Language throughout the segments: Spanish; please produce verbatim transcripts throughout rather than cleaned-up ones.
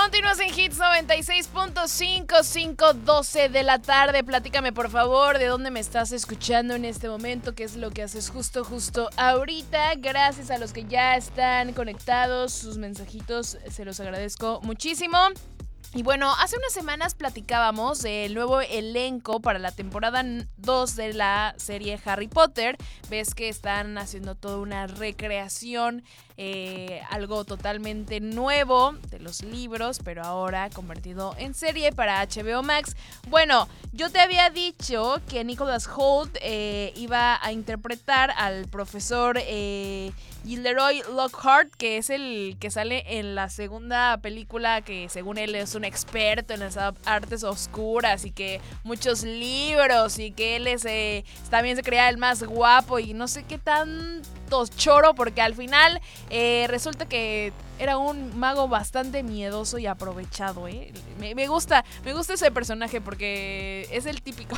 Continúas en Hits noventa y seis punto cinco, cinco doce de la tarde. Platícame, por favor, de dónde me estás escuchando en este momento, qué es lo que haces justo, justo ahorita. Gracias a los que ya están conectados, sus mensajitos, se los agradezco muchísimo. Y bueno, hace unas semanas platicábamos del nuevo elenco para la temporada dos de la serie Harry Potter. Ves que están haciendo toda una recreación, eh, algo totalmente nuevo de los libros, pero ahora convertido en serie para H B O Max. Bueno, yo te había dicho que Nicholas Hoult eh, iba a interpretar al profesor eh, Gilderoy Lockhart, que es el que sale en la segunda película, que según él es un experto en las artes oscuras y que muchos libros y que él es, eh, también se creía el más guapo y no sé qué tanto choro, porque al final eh, resulta que era un mago bastante miedoso y aprovechado, ¿eh? Me, me gusta, me gusta ese personaje porque es el típico.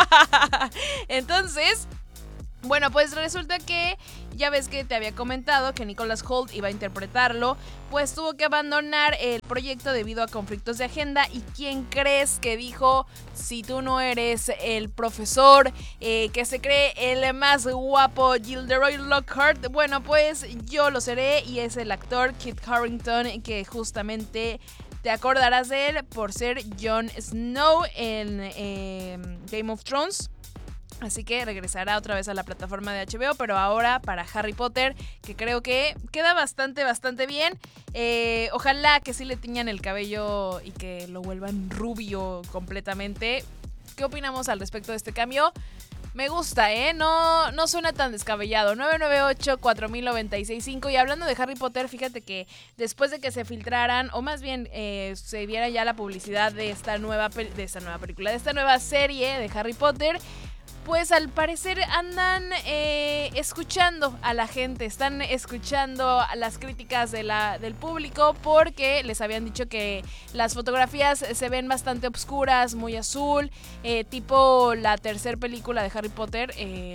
Entonces, bueno, pues resulta que ya ves que te había comentado que Nicholas Hoult iba a interpretarlo, pues tuvo que abandonar el proyecto debido a conflictos de agenda. ¿Y quién crees que dijo: si tú no eres el profesor eh, que se cree el más guapo, Gilderoy Lockhart, bueno, pues yo lo seré? Y es el actor Kit Harington, que justamente te acordarás de él por ser Jon Snow en eh, Game of Thrones. Así que regresará otra vez a la plataforma de H B O, pero ahora para Harry Potter, que creo que queda bastante, bastante bien. Eh, ojalá que sí le tiñan el cabello y que lo vuelvan rubio completamente. ¿Qué opinamos al respecto de este cambio? Me gusta, ¿eh? No, no suena tan descabellado. nueve nueve ocho, cuatro mil noventa y seis cinco. Y hablando de Harry Potter, fíjate que después de que se filtraran, o más bien eh, se viera ya la publicidad de esta nueva, pe- de esta nueva película, de esta nueva serie de Harry Potter, pues al parecer andan eh, escuchando a la gente, están escuchando las críticas de la, del público, porque les habían dicho que las fotografías se ven bastante oscuras, muy azul, eh, tipo la tercera película de Harry Potter,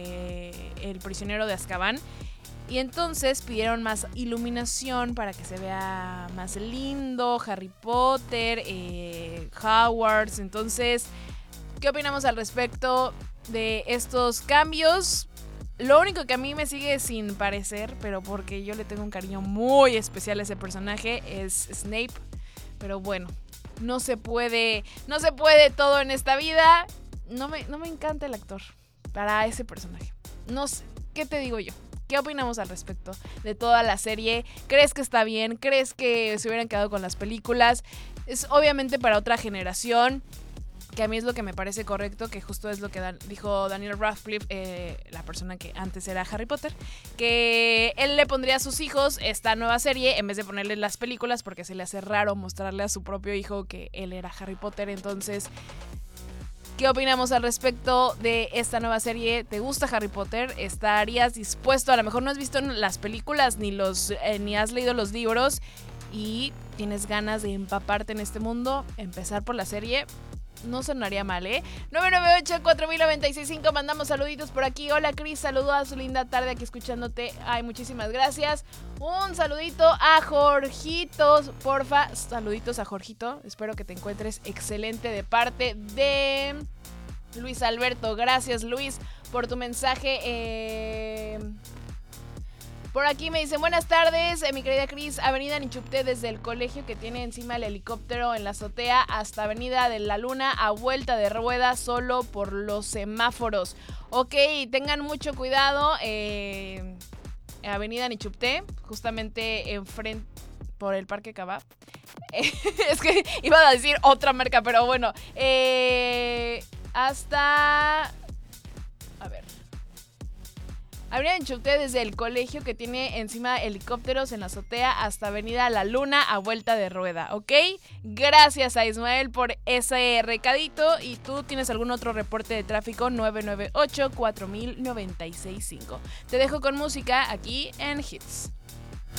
eh, El prisionero de Azkaban. Y entonces pidieron más iluminación para que se vea más lindo Harry Potter, eh, Hogwarts. Entonces, ¿qué opinamos al respecto de estos cambios? Lo único que a mí me sigue sin parecer, pero porque yo le tengo un cariño muy especial a ese personaje, es Snape. Pero bueno, no se puede, no se puede todo en esta vida. No me, no me encanta el actor para ese personaje. No sé, ¿qué te digo yo? ¿Qué opinamos al respecto de toda la serie? ¿Crees que está bien? ¿Crees que se hubieran quedado con las películas? Es obviamente para otra generación, que a mí es lo que me parece correcto, que justo es lo que dan, dijo Daniel Radcliffe, eh, la persona que antes era Harry Potter, que él le pondría a sus hijos esta nueva serie en vez de ponerle las películas, porque se le hace raro mostrarle a su propio hijo que él era Harry Potter. Entonces, ¿qué opinamos al respecto de esta nueva serie? ¿Te gusta Harry Potter? ¿Estarías dispuesto? A lo mejor no has visto las películas ni, los, eh, ni has leído los libros y tienes ganas de empaparte en este mundo, empezar por la serie. No sonaría mal, ¿eh? nueve nueve ocho, cuatro mil noventa y seis cinco. Mandamos saluditos por aquí. Hola, Cris, saludos, linda tarde aquí escuchándote. Ay, muchísimas gracias. Un saludito a Jorgito, porfa. Saluditos a Jorgito. Espero que te encuentres excelente, de parte de Luis Alberto. Gracias, Luis, por tu mensaje. Eh... Por aquí me dicen: buenas tardes, eh, mi querida Cris. Avenida Nichupté, desde el colegio que tiene encima el helicóptero en la azotea hasta Avenida de la Luna, a vuelta de rueda, solo por los semáforos. Ok, tengan mucho cuidado. Eh, Avenida Nichupté, justamente enfrente, por el Parque Cabá. Eh, es que iba a decir otra marca, pero bueno. Eh, hasta... A ver... Avenida Nichupté, desde el colegio que tiene encima helicópteros en la azotea hasta Avenida La Luna, a vuelta de rueda, ¿ok? Gracias a Ismael por ese recadito. ¿Y tú tienes algún otro reporte de tráfico? nueve nueve ocho, cuatro mil noventa y seis cinco. Te dejo con música aquí en Hits.